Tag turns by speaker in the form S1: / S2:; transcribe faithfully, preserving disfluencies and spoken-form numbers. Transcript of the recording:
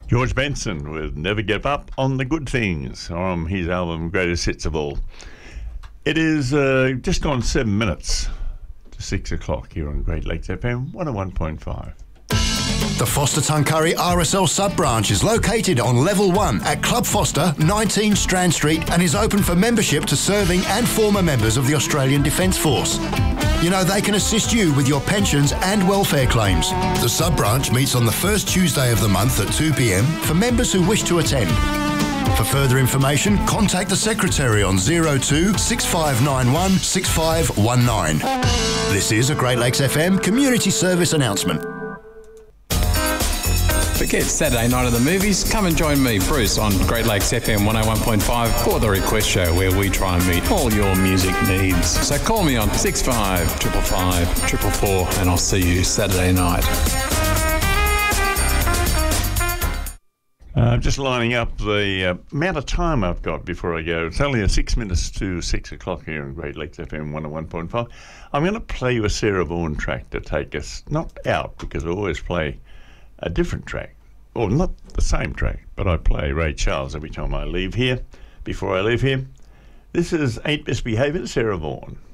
S1: George Benson with Never Give Up on the Good Things from his album Greatest Hits of All. It is uh, just gone seven minutes to six o'clock here on Great Lakes F M one oh one point five.
S2: The Foster Tuncurry R S L sub-branch is located on Level one at Club Foster, nineteen Strand Street, and is open for membership to serving and former members of the Australian Defence Force. You know, they can assist you with your pensions and welfare claims. The sub-branch meets on the first Tuesday of the month at two p m for members who wish to attend. For further information, contact the Secretary on zero two six five nine one six five one nine. This is a Great Lakes F M community service announcement.
S3: Forget Saturday night at the movies. Come and join me, Bruce, on Great Lakes F M one oh one point five for the Request Show, where we try and meet all your music needs. So call me on six five five five five four four and I'll see you Saturday night.
S1: I'm uh, just lining up the uh, amount of time I've got before I go. It's only a six minutes to six o'clock here in Great Lakes F M one oh one point five. I'm going to play you a Sarah Vaughan track to take us, not out, because I always play a different track, or not the same track, but I play Ray Charles every time I leave here, before I leave here. This is Ain't Misbehavin', Sarah Vaughan.